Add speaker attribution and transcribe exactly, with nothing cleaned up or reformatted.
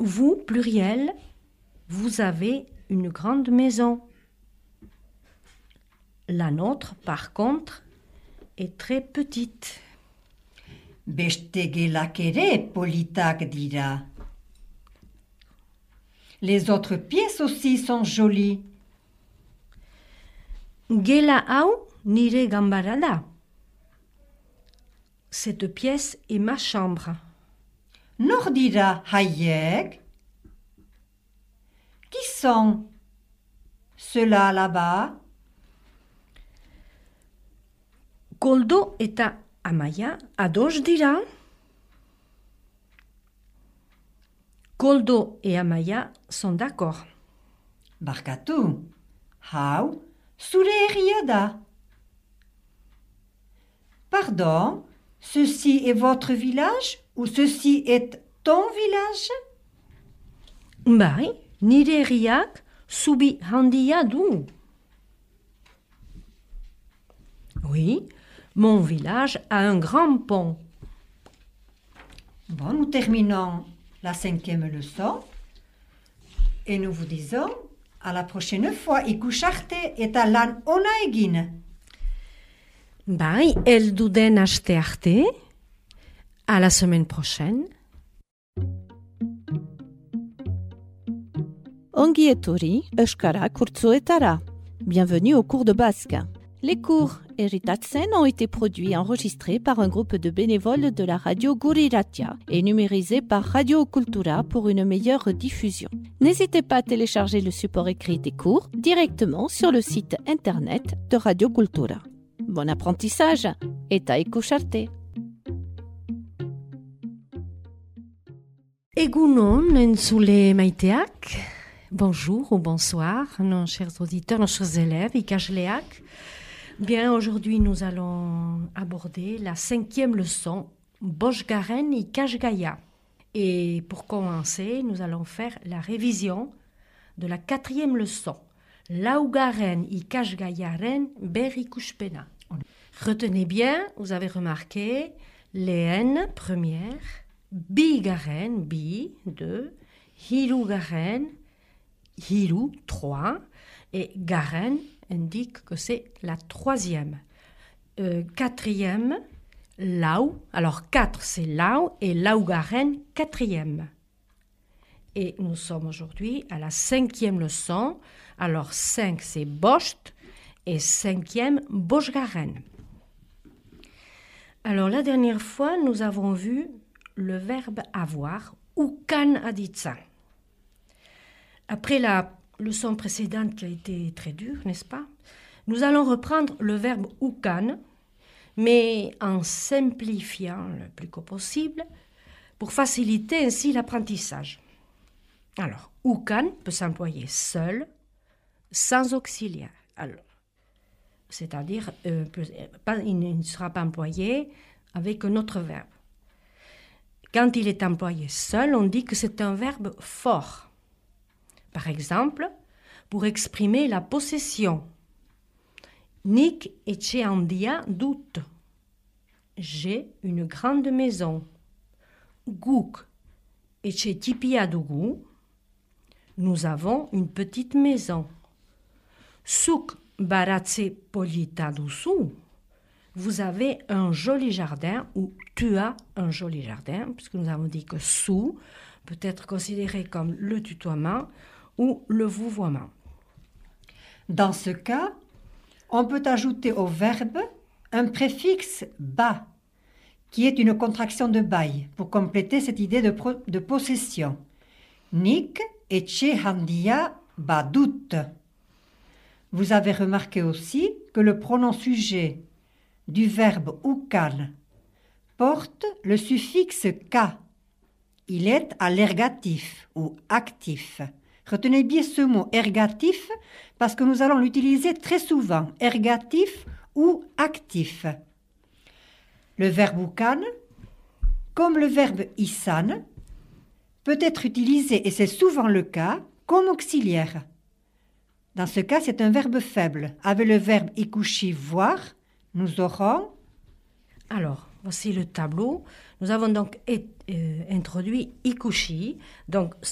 Speaker 1: Vous, pluriel, vous avez une grande maison. La nôtre, par contre, est très petite.
Speaker 2: Beste gelak ere politak dira. Les autres pièces aussi sont jolies.
Speaker 1: Gela hau nire ganbara da. Cette pièce est ma chambre.
Speaker 2: Nor dira haiek. Qui sont ceux-là là-bas?
Speaker 1: Koldo eta Amaia ados dira. Koldo et Amaia sont d'accord.
Speaker 2: Barkatu, hau zure herria da. Pardon, ceci est votre village ou ceci est ton village?
Speaker 1: Bai, nire herriak zubi handia du. Oui, mon village a un grand pont.
Speaker 2: Bon, nous terminons la cinquième leçon et nous vous disons à la prochaine fois. Ikusharte eta lan ona egin.
Speaker 1: Bai, heldu den aste arte. À la semaine prochaine.
Speaker 3: Ongi etorri euskara kurtsoetara. Bienvenue au cours de basque. Les cours Eritatzen ont été produits et enregistrés par un groupe de bénévoles de la radio Guri Ratia et numérisés par Radio Cultura pour une meilleure diffusion. N'hésitez pas à télécharger le support écrit des cours directement sur le site internet de Radio Cultura. Bon apprentissage eta ikusharte!
Speaker 1: Egunon entzule maiteak. Bonjour ou bonsoir, nos chers auditeurs, nos chers élèves, ikasleak. Bien, aujourd'hui, nous allons aborder la cinquième leçon, Bosgaren ikasgaia. Et pour commencer, nous allons faire la révision de la quatrième leçon, Laugarren ikasgaiaren berrikuspena. Retenez bien, vous avez remarqué, lehen, première, bigarren, bi, deux, hirugarren, hiru, trois, et garen indique que c'est la troisième. Euh, quatrième, lau. Alors quatre, c'est lau et laugarren, quatrième. Et nous sommes aujourd'hui à la cinquième leçon. Alors cinq, c'est bost et cinquième, bosgaren. Alors la dernière fois, nous avons vu le verbe avoir, ukan aditsa. Après la leçon précédente qui a été très dure, n'est-ce pas? Nous allons reprendre le verbe ukan, mais en simplifiant le plus que possible pour faciliter ainsi l'apprentissage. Alors, ukan peut s'employer seul, sans auxiliaire. Alors, c'est-à-dire, euh, pas, il ne sera pas employé avec un autre verbe. Quand il est employé seul, on dit que c'est un verbe fort. Par exemple, pour exprimer la possession. Nik etxe handia dut. J'ai une grande maison. Guk etxe tipia dugu. Nous avons une petite maison. Suk baratze polita duzu. Vous avez un joli jardin ou tu as un joli jardin, puisque nous avons dit que sous peut être considéré comme le tutoiement ou le vouvoiement.
Speaker 2: Dans ce cas, on peut ajouter au verbe un préfixe ba, qui est une contraction de bail, pour compléter cette idée de, pro- de possession. Nik etxe handia badut. Vous avez remarqué aussi que le pronom sujet du verbe ukan porte le suffixe ka. Il est à l'ergatif ou actif. Retenez bien ce mot ergatif parce que nous allons l'utiliser très souvent, ergatif ou actif. Le verbe ukan, comme le verbe isan, peut être utilisé, et c'est souvent le cas, comme auxiliaire. Dans ce cas, c'est un verbe faible. Avec le verbe ikushi, voir, nous aurons...
Speaker 1: Alors, voici le tableau. Nous avons donc et, euh, introduit ikushi. Donc,